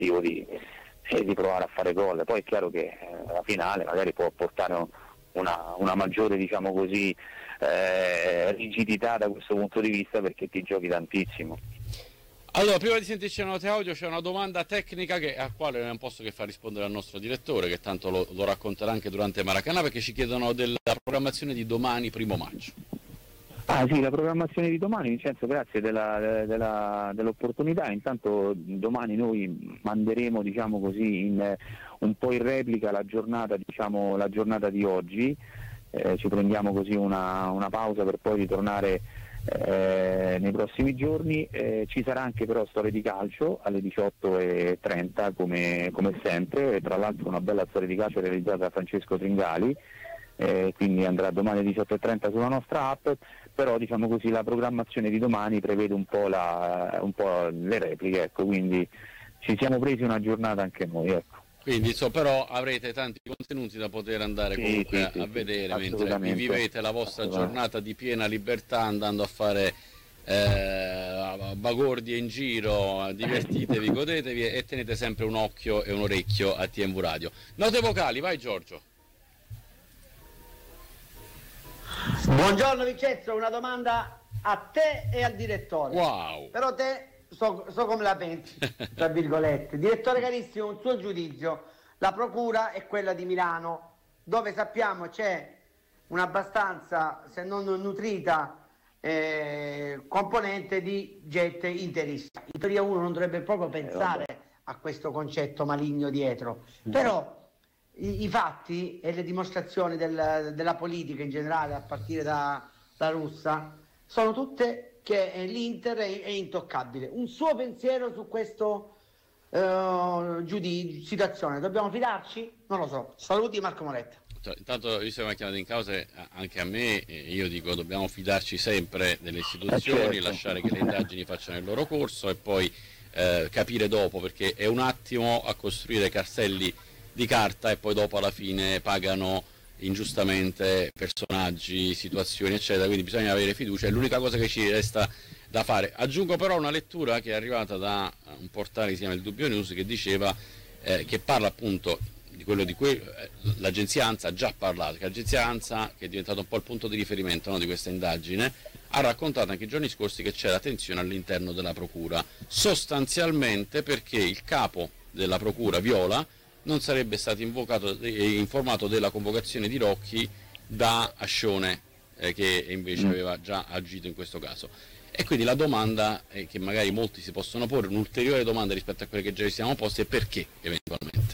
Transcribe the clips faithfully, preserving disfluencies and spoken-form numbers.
l'obiettivo di, eh, di provare a fare gol. Poi è chiaro che eh, la finale magari può portare una, una maggiore, diciamo così, eh, rigidità da questo punto di vista, perché ti giochi tantissimo. Allora, prima di sentirci la nota audio c'è una domanda tecnica che, a quale non posso che far rispondere al nostro direttore, che tanto lo, lo racconterà anche durante Maracanã, perché ci chiedono della programmazione di domani, primo maggio. Ah sì, la programmazione di domani, Vincenzo, grazie della, della, dell'opportunità. Intanto domani noi manderemo, diciamo così, in, un po' in replica la giornata, diciamo, la giornata di oggi, eh, ci prendiamo così una, una pausa per poi ritornare Eh, nei prossimi giorni. Eh, ci sarà anche però storia di calcio alle diciotto e trenta come, come sempre, e tra l'altro una bella storia di calcio realizzata da Francesco Tringali, eh, quindi andrà domani alle diciotto e trenta sulla nostra app. Però diciamo così la programmazione di domani prevede un po', la, un po' le repliche, ecco, quindi ci siamo presi una giornata anche noi, ecco. Quindi so, però avrete tanti contenuti da poter andare sì, comunque sì, a sì, vedere sì, mentre vi vivete la vostra giornata di piena libertà, andando a fare eh, bagordi in giro, divertitevi, godetevi e tenete sempre un occhio e un orecchio a T M V Radio. Note vocali, vai Giorgio. Buongiorno Vincenzo, una domanda a te e al direttore. Wow. Però te so, so come la pensi, tra virgolette. Direttore carissimo, un suo giudizio. La procura è quella di Milano, dove sappiamo c'è un'abbastanza, se non nutrita, eh, componente di gente interista. In teoria uno non dovrebbe proprio pensare a questo concetto maligno dietro. Però i, i fatti e le dimostrazioni del, della politica in generale, a partire da, da Russa, sono tutte che l'Inter è, è intoccabile. Un suo pensiero su questo uh, giudizio, situazione, dobbiamo fidarci? Non lo so. Saluti Marco Moretta. Cioè, intanto, visto che mi ha chiamato in causa anche a me, io dico dobbiamo fidarci sempre delle istituzioni, certo. lasciare che le indagini facciano il loro corso e poi eh, capire dopo, perché è un attimo a costruire castelli di carta e poi dopo alla fine pagano ingiustamente personaggi, situazioni eccetera, quindi bisogna avere fiducia, è l'unica cosa che ci resta da fare. Aggiungo però una lettura che è arrivata da un portale che si chiama il Dubbio News, che diceva eh, che parla appunto di quello di cui eh, l'agenzia ANSA ha già parlato, che l'agenzia ANSA, che è diventata un po' il punto di riferimento, no, di questa indagine, ha raccontato anche i giorni scorsi che c'era tensione all'interno della procura, sostanzialmente perché il capo della procura Viola non sarebbe stato invocato e informato della convocazione di Rocchi da Ascione, eh, che invece aveva già agito in questo caso. E quindi la domanda eh, che magari molti si possono porre, un'ulteriore domanda rispetto a quelle che già ci siamo posti, è perché eventualmente.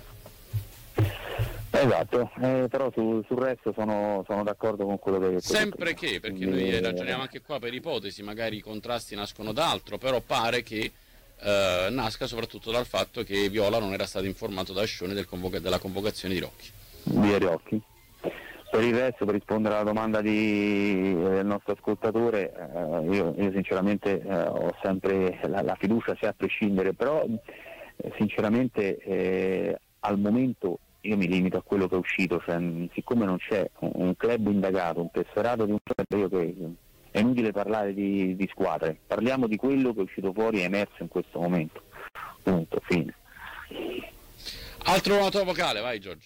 Esatto, eh, però su, sul resto sono, sono d'accordo con quello che... Sempre che, perché quindi, noi ragioniamo anche qua per ipotesi, magari i contrasti nascono da altro, però pare che eh, nasca soprattutto dal fatto che Viola non era stato informato da Ascione del convoca- della convocazione di Rocchi. Di Rocchi. Per il resto, per rispondere alla domanda di, eh, del nostro ascoltatore, eh, io, io sinceramente eh, ho sempre la, la fiducia, sia a prescindere, però eh, sinceramente eh, al momento io mi limito a quello che è uscito, cioè, siccome non c'è un, un club indagato, un tesserato di un club, io che è inutile parlare di, di squadre, parliamo di quello che è uscito fuori e emerso in questo momento. Punto, fine. Altro noto vocale, vai Giorgio.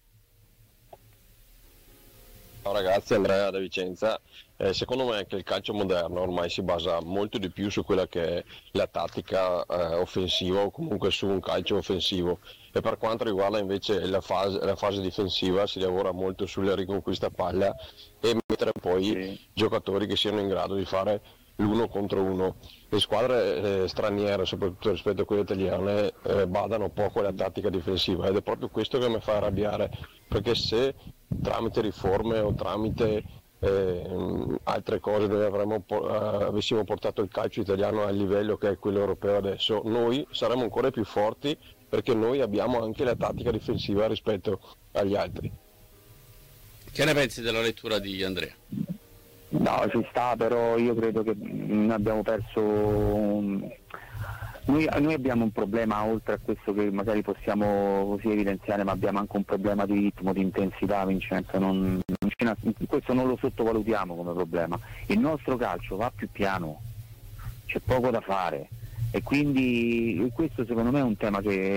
Ciao ragazzi, Andrea da Vicenza. Eh, secondo me anche il calcio moderno ormai si basa molto di più su quella che è la tattica eh, offensiva, o comunque su un calcio offensivo, e per quanto riguarda invece la fase, la fase difensiva si lavora molto sulla riconquista palla e mettere poi Sì. giocatori che siano in grado di fare l'uno contro uno. Le squadre eh, straniere, soprattutto rispetto a quelle italiane, eh, badano poco alla tattica difensiva, ed è proprio questo che mi fa arrabbiare, perché se tramite riforme o tramite eh, altre cose dove avremmo, eh, avessimo portato il calcio italiano al livello che è quello europeo adesso, noi saremmo ancora più forti, perché noi abbiamo anche la tattica difensiva rispetto agli altri. Che ne pensi della lettura di Andrea? No, ci sta, però io credo che noi abbiamo perso un... noi, noi abbiamo un problema, oltre a questo che magari possiamo così evidenziare, ma abbiamo anche un problema di ritmo, di intensità, Vincenzo, non, non ce n'ha- questo non lo sottovalutiamo come problema. Il nostro calcio va più piano, c'è poco da fare, e quindi questo secondo me è un tema che